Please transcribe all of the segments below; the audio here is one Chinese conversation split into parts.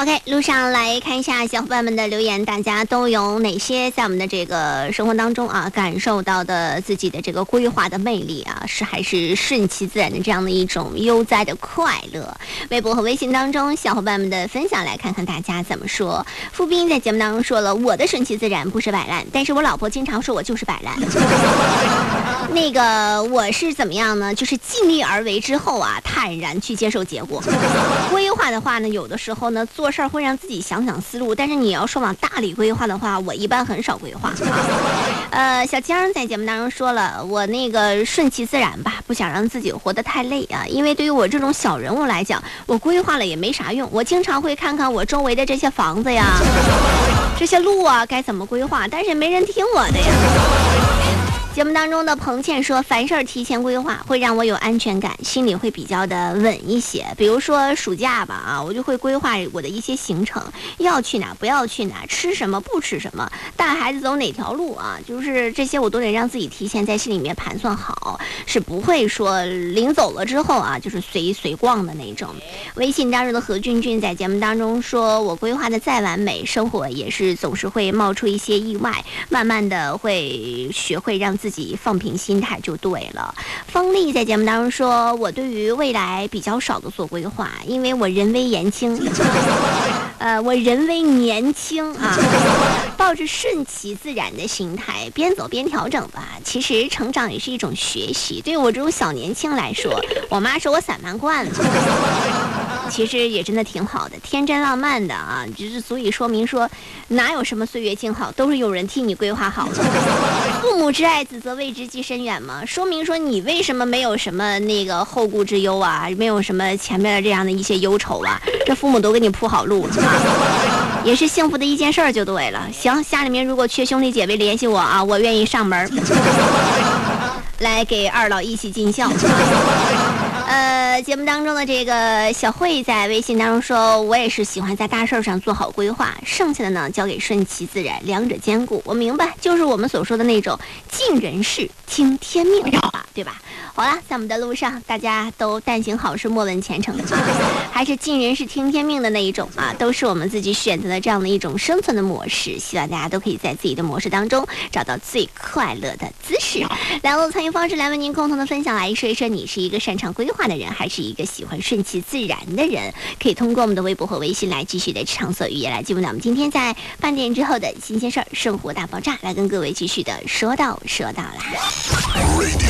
OK， 路上来看一下小伙伴们的留言，大家都有哪些在我们的这个生活当中啊感受到的自己的这个规划的魅力啊，还是顺其自然的这样的一种悠哉的快乐。微博和微信当中小伙伴们的分享，来看看大家怎么说。付斌在节目当中说了，我的顺其自然不是摆烂，但是我老婆经常说我就是摆烂。那个我是怎么样呢？就是尽力而为之后啊，坦然去接受结果。规划的话呢，有的时候呢做事儿会让自己想思路，但是你要说往大里规划的话，我一般很少规划。小江在节目当中说了，我那个顺其自然吧，不想让自己活得太累啊，因为对于我这种小人物来讲，我规划了也没啥用。我经常会看看我周围的这些房子呀，这些路啊该怎么规划，但是没人听我的呀。节目当中的彭倩说，凡事提前规划会让我有安全感，心里会比较的稳一些。比如说暑假吧啊，我就会规划我的一些行程，要去哪不要去哪，吃什么不吃什么，带孩子走哪条路啊，就是这些我都得让自己提前在心里面盘算好，是不会说临走了之后啊就是随逛的那种。微信当中的何俊俊在节目当中说，我规划的再完美，生活也是总是会冒出一些意外，慢慢的会学会让自己放平心态就对了。方丽在节目当中说，我对于未来比较少的做规划，因为我人微言轻，我人微年轻啊，抱着顺其自然的心态，边走边调整吧。其实成长也是一种学习，对于我这种小年轻来说，我妈说我散漫惯了。其实也真的挺好的，天真浪漫的啊，就是足以说明说，哪有什么岁月静好，都是有人替你规划好的。父母之爱，子则为之计深远嘛，说明说你为什么没有什么那个后顾之忧啊，没有什么前面的这样的一些忧愁啊，这父母都给你铺好路了啊，也是幸福的一件事儿就对了。行，家里面如果缺兄弟姐妹联系我啊，我愿意上门来给二老一起尽孝。节目当中的这个小慧在微信当中说，我也是喜欢在大事上做好规划，剩下的呢交给顺其自然，两者兼顾。我明白，就是我们所说的那种尽人事听天命啊，对吧？好啦，在我们的路上，大家都但行好事，莫问前程啊，还是尽人事听天命的那一种啊，都是我们自己选择的这样的一种生存的模式。希望大家都可以在自己的模式当中找到最快乐的姿势。两路参与方式来为您共同的分享，来说一说你是一个擅长规划的人，还是一个喜欢顺其自然的人？可以通过我们的微博和微信来继续的畅所欲言，来进入到我们今天在半点之后的新鲜事儿生活大爆炸，来跟各位继续的说道啦。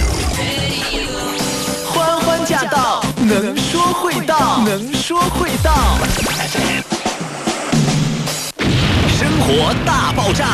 欢欢驾到，能说会道，能说会道。生活大爆炸。